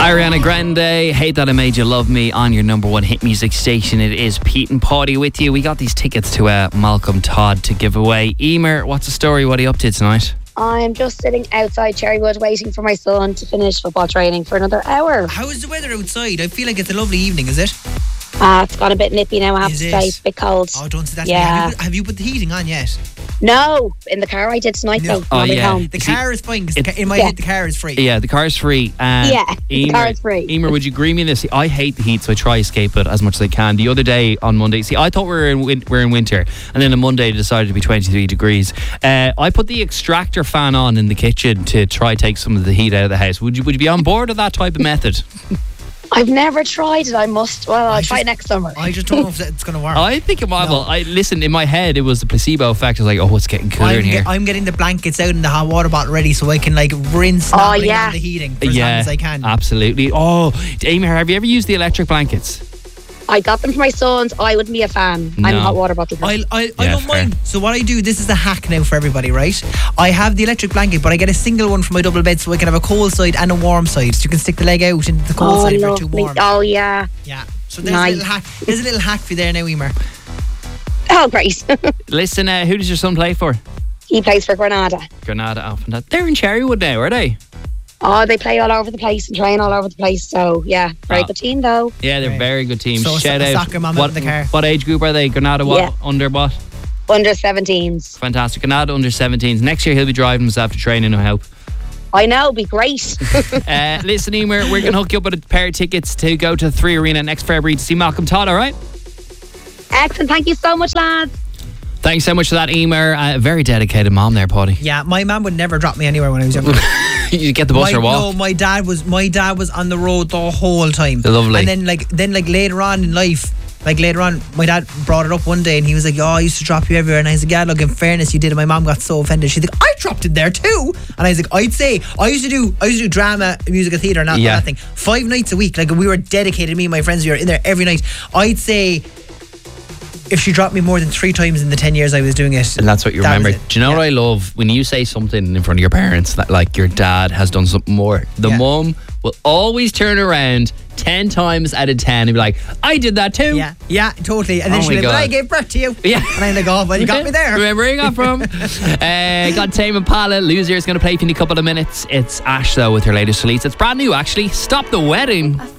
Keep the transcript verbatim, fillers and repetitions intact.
Ariana Grande, Hate That I Made You Love Me on your number one hit music station. It is Pete and Paddy with you. We got these tickets to uh, Malcolm Todd to give away. Emer, what's the story? What are you up to tonight? I'm just sitting outside Cherrywood waiting for my son to finish football training for another hour. How is the weather outside? I feel like it's a lovely evening, is it? Ah, uh, it's gone a bit nippy now, I have is to it? say. It's a bit cold. Oh, don't say that yeah. to me. Have you, have you put the heating on yet? No, in the car I did tonight no. though. Oh, yeah. Home. The car is fine, because in my yeah. head the car is free. Yeah, the car is free. Um, yeah, the Emer, car is free. Emer, would you agree with me this? I hate the heat, so I try to escape it as much as I can. The other day on Monday, see, I thought we were in, win- we were in winter, and then on Monday it decided to be twenty-three degrees. Uh, I put the extractor fan on in the kitchen to try take some of the heat out of the house. Would you, would you be on board with that type of method? I've never tried it. I must. Well, I'll I try just, it next summer. I just don't know if it's going to work. I think it might. No. Well, I listen. In my head, it was the placebo effect. I was like, "Oh, it's getting cooler I'm, in here." get, I'm getting the blankets out in the hot water bottle ready so I can like rinse Oh, not yeah. on the heating for as yeah, long as I can. absolutely. Oh, Amy, have you ever used the electric blankets? I got them for my sons. I wouldn't be a fan. No. I'm a hot water bottle person. I, I, I Yeah, don't fair. mind. So what I do, this is a hack now for everybody, right? I have the electric blanket, but I get a single one for my double bed so I can have a cold side and a warm side. So you can stick the leg out into the cold Oh, side if you're too lovely. warm. Oh, yeah. Yeah. So there's, Nice. a little hack, there's a little hack for you there now, Emer. Oh, great. Listen, uh, who does your son play for? He plays for Granada. Granada Alpha. They're in Cherrywood now, are they? Oh, they play all over the place and train all over the place. So, yeah, very Oh. good team, though. Yeah, they're a Right. very good team. So a Shout so- a out. soccer mama what, in the car. what age group are they? Granada what? Yeah. Under what? Under seventeens. Fantastic. Granada under seventeens. Next year he'll be driving himself to training, I hope. I know, be great. uh, listen, Emer, we're going to hook you up with a pair of tickets to go to the Three Arena next February to see Malcolm Todd, all right? Excellent. Thank you so much, lads. Thanks so much for that, Emer. Uh, very dedicated mom there, Paddy. Yeah, my mum would never drop me anywhere when I was younger. You get the bus my, or walk? No, my dad was my dad was on the road the whole time. Lovely. And then like then like later on in life, like later on, my dad brought it up one day and he was like, "Oh, I used to drop you everywhere." And I was like, "Yeah, look, in fairness, you did." And my mom got so offended. She's like, "I dropped it there too." And I was like, "I'd say I used to do I used to do drama, musical theatre, and that, Yeah. that thing five nights a week. Like we were dedicated. Me and my friends, we were in there every night. I'd say." If she dropped me more than three times in the ten years I was doing it, And that's what you that remember. was it. Do you know Yeah. what I love? When you say something in front of your parents that like your dad has done something more, the Yeah. mum will always turn around ten times out of ten and be like, I did that too. Yeah, yeah, totally. And then Oh she's my like, "But God. I gave birth to you." Yeah. And I'm like, "Oh, well, you got me there." Remember where you got from? uh, got Tame Impala. Loser is going to play for you in a couple of minutes. It's Ash though with her latest release. It's brand new actually. Stop the Wedding.